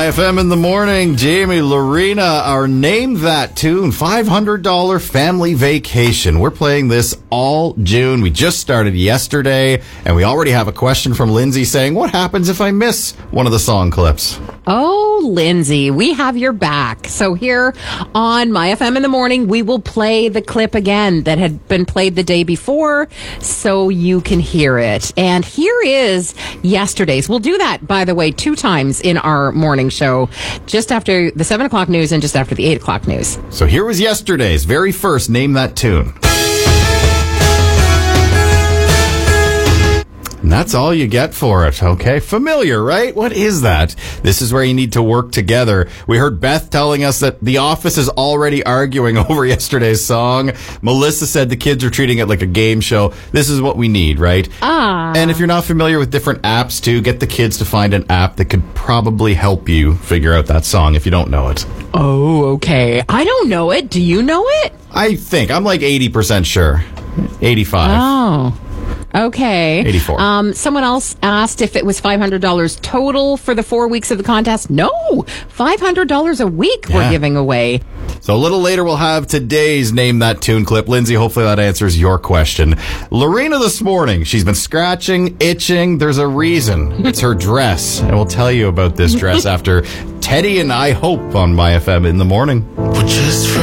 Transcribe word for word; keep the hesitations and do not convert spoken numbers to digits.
My F M in the morning, Jamie, Lorena, our Name That Tune five hundred dollars family vacation. We're playing this all June. We just started yesterday, and we already have a question from Lindsay saying, what happens if I miss one of the song clips? Oh, Lindsay, we have your back. So here on My F M in the morning, we will play the clip again that had been played the day before so you can hear it. And here is yesterday's. We'll do that, by the way, two times in our morning show, just after the seven o'clock news and just after the eight o'clock news. So here was yesterday's very first Name That Tune. And that's all you get for it, okay? Familiar, right? What is that? This is where you need to work together. We heard Beth telling us that The Office is already arguing over yesterday's song. Melissa said the kids are treating it like a game show. This is what we need, right? Ah. And if you're not familiar with different apps, too, get the kids to find an app that could probably help you figure out that song if you don't know it. Oh, okay. I don't know it. Do you know it? I think. I'm like eighty percent sure. eighty-five. Oh. Okay. eighty-four. Um, someone else asked if it was five hundred dollars total for the four weeks of the contest. No, five hundred dollars a week Yeah. we're giving away. So a little later, we'll have today's Name That Tune clip. Lindsay, hopefully that answers your question. Lorena this morning, she's been scratching, itching. There's a reason. It's her dress. And we'll tell you about this dress after Teddy and I Hope on My F M in the morning. Well, just for